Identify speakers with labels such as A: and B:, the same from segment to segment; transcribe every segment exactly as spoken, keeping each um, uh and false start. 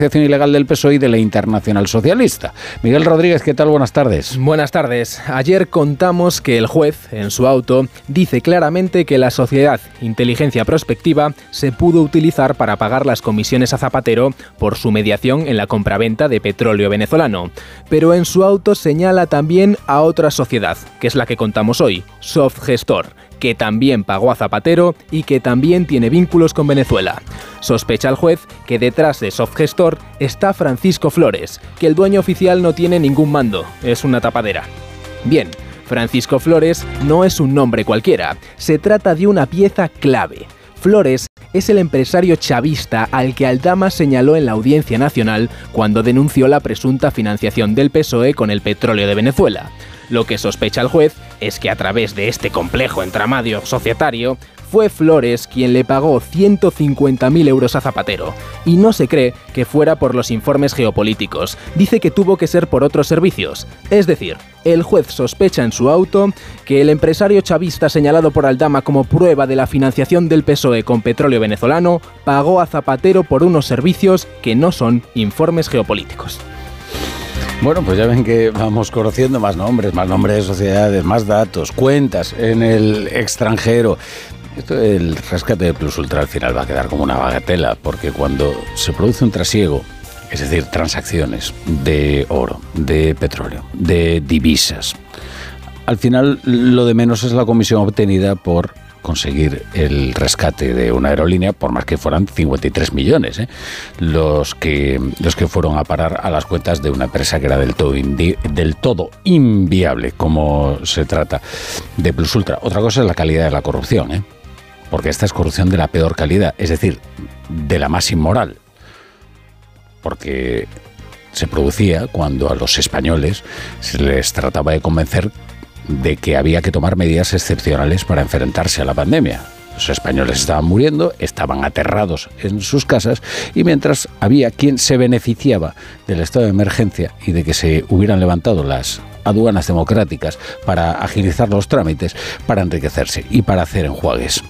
A: acción ilegal del P S O E y de la Internacional Socialista. Miguel Rodríguez, ¿qué tal? Buenas tardes.
B: Buenas tardes. Ayer contamos que el juez, en su auto, dice claramente que la sociedad Inteligencia Prospectiva se pudo utilizar para pagar las comisiones a Zapatero por su mediación en la compraventa de petróleo venezolano. Pero en su auto señala también a otra sociedad, que es la que contamos hoy, Softgestor, que también pagó a Zapatero y que también tiene vínculos con Venezuela. Sospecha el juez que detrás de Softgestor está Francisco Flores, que el dueño oficial no tiene ningún mando, es una tapadera. Bien, Francisco Flores no es un nombre cualquiera, se trata de una pieza clave. Flores es el empresario chavista al que Aldama señaló en la Audiencia Nacional cuando denunció la presunta financiación del P S O E con el petróleo de Venezuela. Lo que sospecha el juez es que a través de este complejo entramado societario fue Flores quien le pagó ciento cincuenta mil euros a Zapatero. Y no se cree que fuera por los informes geopolíticos. Dice que tuvo que ser por otros servicios. Es decir, el juez sospecha en su auto que el empresario chavista señalado por Aldama como prueba de la financiación del P S O E con petróleo venezolano pagó a Zapatero por unos servicios que no son informes geopolíticos.
A: Bueno, pues ya ven que vamos conociendo más nombres, más nombres de sociedades, más datos, cuentas en el extranjero. Esto del rescate de Plus Ultra al final va a quedar como una bagatela, porque cuando se produce un trasiego, es decir, transacciones de oro, de petróleo, de divisas, al final lo de menos es la comisión obtenida por conseguir el rescate de una aerolínea, por más que fueran cincuenta y tres millones, ¿eh? los que los que fueron a parar a las cuentas de una empresa que era del todo indi- del todo inviable, como se trata de Plus Ultra. Otra cosa es la calidad de la corrupción, ¿eh? porque esta es corrupción de la peor calidad, es decir, de la más inmoral, porque se producía cuando a los españoles se les trataba de convencer de que había que tomar medidas excepcionales para enfrentarse a la pandemia. Los españoles estaban muriendo, estaban aterrados en sus casas, y mientras había quien se beneficiaba del estado de emergencia y de que se hubieran levantado las aduanas democráticas para agilizar los trámites, para enriquecerse y para hacer enjuagues.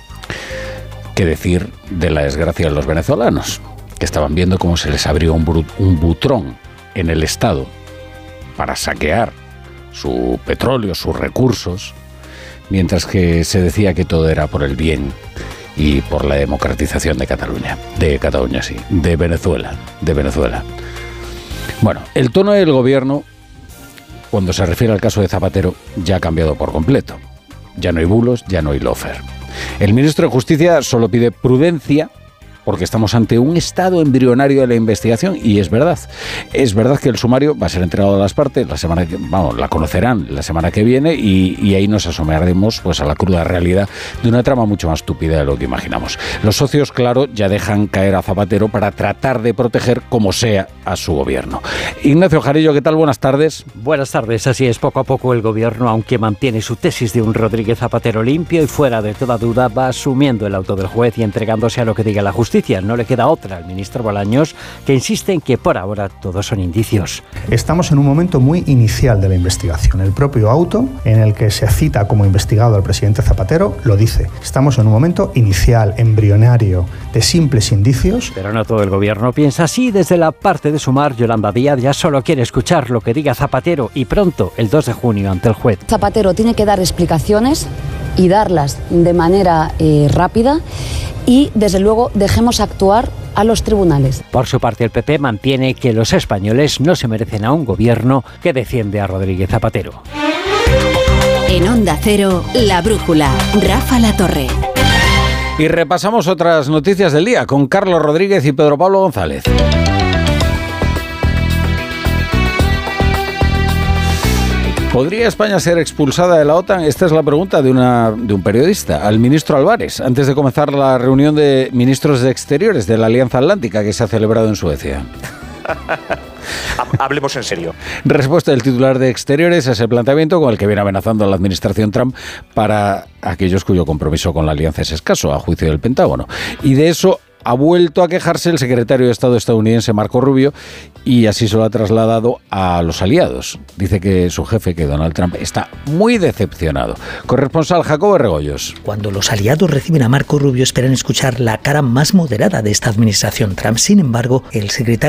A: ¿Qué decir de la desgracia de los venezolanos, que estaban viendo cómo se les abrió un, bru- un butrón en el Estado para saquear su petróleo, sus recursos, mientras que se decía que todo era por el bien y por la democratización de Cataluña, de Cataluña sí, de Venezuela, de Venezuela. Bueno, el tono del gobierno, cuando se refiere al caso de Zapatero, ya ha cambiado por completo. Ya no hay bulos, ya no hay lofer. El ministro de Justicia solo pide prudencia, porque estamos ante un estado embrionario de la investigación, y es verdad. Es verdad que el sumario va a ser entregado a las partes, la semana que, vamos, la conocerán la semana que viene, y, y ahí nos asomaremos pues a la cruda realidad de una trama mucho más estúpida de lo que imaginamos. Los socios, claro, ya dejan caer a Zapatero para tratar de proteger como sea a su gobierno. Ignacio Jarillo, ¿qué tal? Buenas tardes.
C: Buenas tardes. Así es, poco a poco el gobierno, aunque mantiene su tesis de un Rodríguez Zapatero limpio y fuera de toda duda, va asumiendo el auto del juez y entregándose a lo que diga la justicia. No le queda otra al ministro Bolaños, que insiste en que por ahora todos son indicios.
D: Estamos en un momento muy inicial de la investigación. El propio auto, en el que se cita como investigado al presidente Zapatero, lo dice. Estamos en un momento inicial, embrionario, de simples indicios.
C: Pero no todo el gobierno piensa así. Desde la parte de Sumar, Yolanda Díaz ya solo quiere escuchar lo que diga Zapatero, y pronto, el dos de junio, ante el juez.
E: Zapatero tiene que dar explicaciones y darlas de manera eh, rápida, y desde luego dejemos actuar a los tribunales.
C: Por su parte, el P P mantiene que los españoles no se merecen a un gobierno que defiende a Rodríguez Zapatero.
F: En Onda Cero, La Brújula, Rafa Latorre.
A: Y repasamos otras noticias del día con Carlos Rodríguez y Pedro Pablo González. ¿Podría España ser expulsada de la OTAN? Esta es la pregunta de, una, de un periodista al ministro Álvarez, antes de comenzar la reunión de ministros de Exteriores de la Alianza Atlántica que se ha celebrado en Suecia.
G: Hablemos en serio.
A: Respuesta del titular de Exteriores a ese planteamiento, con el que viene amenazando a la administración Trump para aquellos cuyo compromiso con la alianza es escaso, a juicio del Pentágono. Y de eso ha vuelto a quejarse el secretario de Estado estadounidense Marco Rubio, y así se lo ha trasladado a los aliados. Dice que su jefe, que Donald Trump, está muy decepcionado. Corresponsal Jacobo Regoyos.
H: Cuando los aliados reciben a Marco Rubio, esperan escuchar la cara más moderada de esta administración Trump. Sin embargo, el secretario